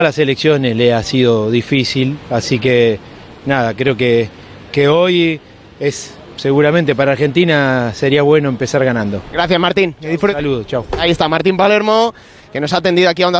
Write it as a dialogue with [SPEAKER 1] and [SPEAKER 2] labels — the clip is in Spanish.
[SPEAKER 1] A las elecciones le ha sido difícil, así que nada, creo que hoy es seguramente para Argentina sería bueno empezar ganando.
[SPEAKER 2] Gracias, Martín.
[SPEAKER 1] Saludos, chao.
[SPEAKER 2] Ahí está Martín Palermo, que nos ha atendido aquí a Onda